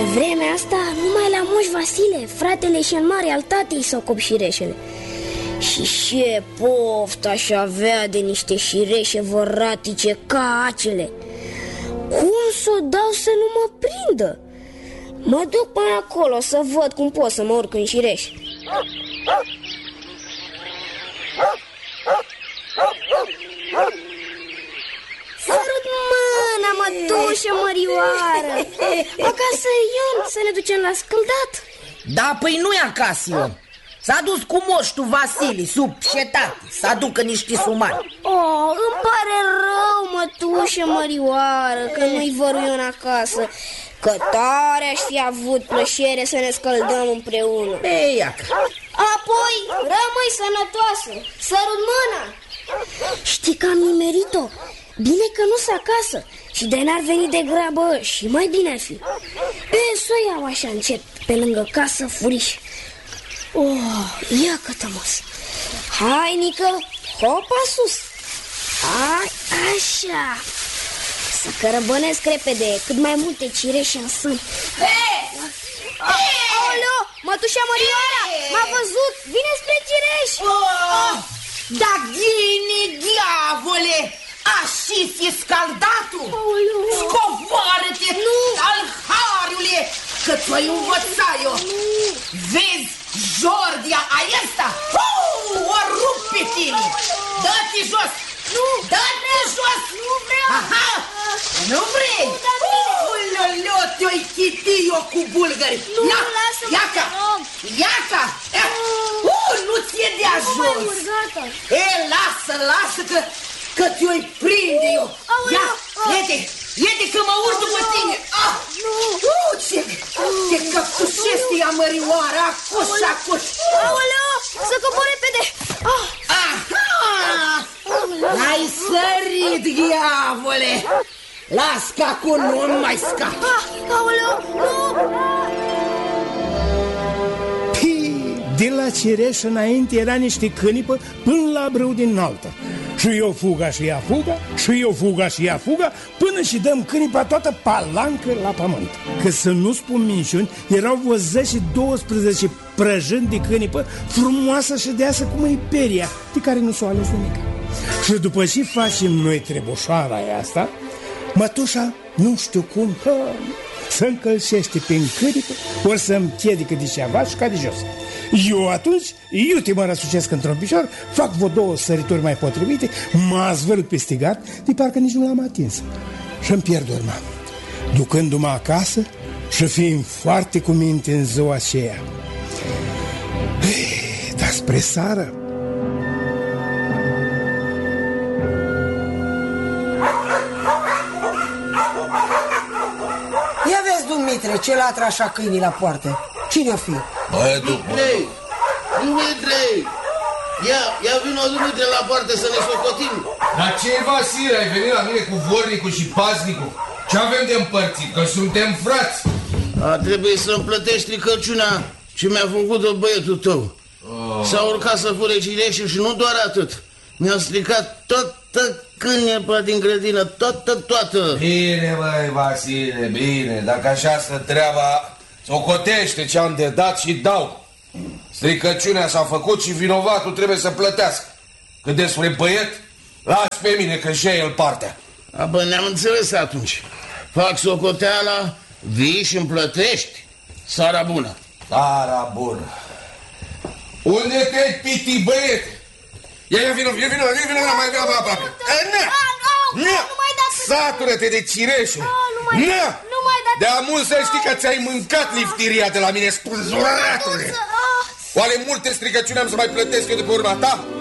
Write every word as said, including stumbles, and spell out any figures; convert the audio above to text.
vremea asta, numai la Moș Vasile, fratele și-l mare al tatei s-au cop șireșele. Și ce poftă aș avea de niște șireșe voratice ca acele. Cum s-o dau să nu mă prindă? Mă duc până acolo să văd cum pot să mă urc în șireș. Sărut mâna, mătușă mărioară. Acasă Ion, să ne ducem la scăldat. Da, păi nu e acasă Ion. S-a dus cu moștul Vasile sub șetate să aducă niște sumari. Oh, îmi pare rău, mătușă mărioară, că nu-i văru Ion acasă. Că tare aș fi avut plăcere să ne scăldăm împreună. Ei, iacă. Apoi, rămâi sănătoasă. Sărut mâna. Știi că am nimerit-o. Bine că nu-s acasă. Și de n-ar veni de grabă și mai bine ar fi. E, să o iau așa încet pe lângă casă, furiș. Oh, ia că-tămos. Hai, Nică, hopa sus. Ai, așa. Să cărăbănesc repede cât mai multe cireșe în sân. Aoleo, mătușa Mărioara, m-a văzut, vine spre cireș. Oh, da ghine, diavole, așa e scaldatul. Scoboară-te, alhariule, că ți-o-i învăța eu. Vezi, Jordia aesta, uh, o rup pe tine. Dă-te jos. Nu, dă-te jos. Nu vreau. Aha, nu vrei? Uloleo, te-o-i chiti eu cu bulgări. Nu, lasă-mă, iaca, iaca. Uh, nu ți-e de ajuns. E, lasă, lasă că, că te-o-i prinde eu. Ia, iete, iete că mă urc după tine. Ah, uh, ce, ce căptușește ea Mărioara, acuș, acuș. Aoleo, să cobor repede. Aha, ai sărit, diavole. Las că acum nu mai scap. Aoleo, nu. De la cireș înainte era niște cânipă până la brâu din altă. Și eu fuga și ea fuga, și eu fuga și ea fuga, până și dăm cânipa toată palancă la pământ. Că să nu spun minciuni, erau vreo zece și douăsprezece prăjâni de cânipă, frumoasă și deasă cum e peria, de care nu s-o ales nimic. Și după ce facem noi trebușoara asta, mătușa, nu știu cum, hă, să încălcește pe câripă, ori să-mi piedică de ceva și ca de jos. Eu atunci, iute mă răsucesc într-un picior, fac vreo două sărituri mai potrivite, mă zvârl peste gard, de parcă nici nu l-am atins. Și-mi pierd urma, ducându-mă acasă și fiind foarte cu minte în ziua aceea. Dar spre sară, ia vezi, Dumitre, ce latră așa câinii la poartă. Cine-o fi? Băietul, Dumitrei, Dumitrei, ia, ia vino, Dumitre, la poartă să ne socotim. Dar ce, Vasile, ai venit la mine cu vornicul și paznicul? Ce avem de împărțit? Că suntem frați. A trebuit să-mi plătești stricăciunea ce mi-a făcut-o băietul tău. Oh. S-a urcat să fure cireșe și nu doar atât. Mi-a stricat toată cânepa din grădină, toată, toată. Bine, băi, Vasile, bine. Dacă așa stă treaba, socotește ce-am de dat și dau. Stricăciunea s-a făcut și vinovatul trebuie să plătească. Cât despre băiet, las pe mine că și el partea. A, bă, ne-am înțeles atunci. Fac socoteala, vii și-mi plătești. Sara bună. Sara bună. Unde te-ai piti, băiete? Ia, ia, vino, vino, vino, vino, vino, mai vino, mai aproape. Nu, satură-te de cireșe. Nu, de-a mult să știi că ți-ai mâncat liftiria de la mine, spânzuratule. Oare multe stricăciuni am să mai plătesc eu de pe urma ta?